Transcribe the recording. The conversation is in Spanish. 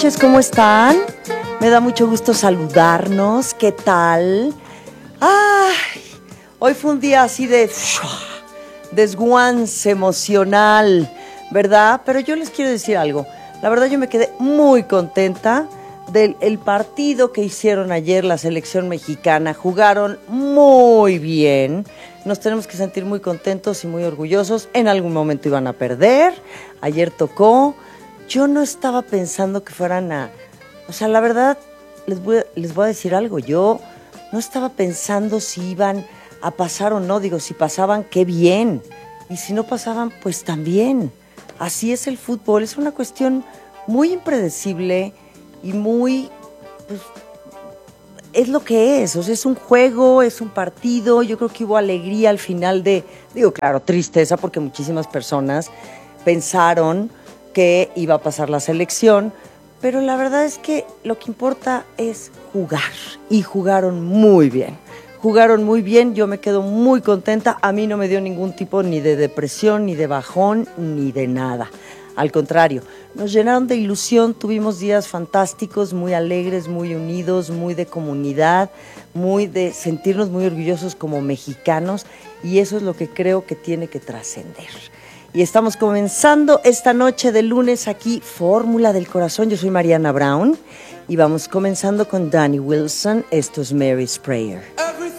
noches, ¿cómo están? Me da mucho gusto saludarnos. ¿Qué tal? Ay, hoy fue un día así de desguance emocional, ¿verdad? Pero yo les quiero decir algo. La verdad yo me quedé muy contenta del partido que hicieron ayer la selección mexicana. Jugaron muy bien. Nos tenemos que sentir muy contentos y muy orgullosos. En algún momento iban a perder. Ayer tocó. Yo no estaba pensando que fueran a... O sea, la verdad, les voy a decir algo. Yo no estaba pensando si iban a pasar o no. Digo, si pasaban, qué bien. Y si no pasaban, pues también. Así es el fútbol. Es una cuestión muy impredecible y muy... Pues, es lo que es. O sea, es un juego, es un partido. Yo creo que hubo alegría al final de... Digo, claro, tristeza porque muchísimas personas pensaron que iba a pasar la selección, pero la verdad es que lo que importa es jugar, y jugaron muy bien. Jugaron muy bien, yo me quedo muy contenta. A mí no me dio ningún tipo ni de depresión, ni de bajón, ni de nada. Al contrario, nos llenaron de ilusión, tuvimos días fantásticos, muy alegres, muy unidos, muy de comunidad, muy de sentirnos muy orgullosos como mexicanos, y eso es lo que creo que tiene que trascender. Y estamos comenzando esta noche de lunes aquí, Fórmula del Corazón. Yo soy Mariana Brown y vamos comenzando con Danny Wilson. Esto es Mary's Prayer.